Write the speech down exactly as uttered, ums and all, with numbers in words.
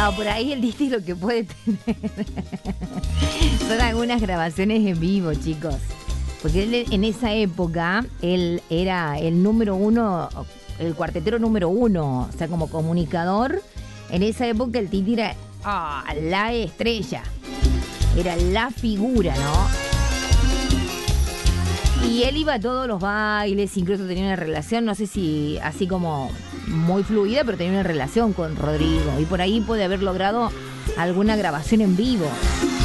No, por ahí el Titi lo que puede tener son algunas grabaciones en vivo, chicos. Porque él en esa época, él era el número uno, el cuartetero número uno, o sea, como comunicador. En esa época el Titi era ah, la estrella, era la figura, ¿no? Y él iba a todos los bailes, incluso tenía una relación, no sé si así como muy fluida, pero tenía una relación con Rodrigo. Y por ahí puede haber logrado alguna grabación en vivo.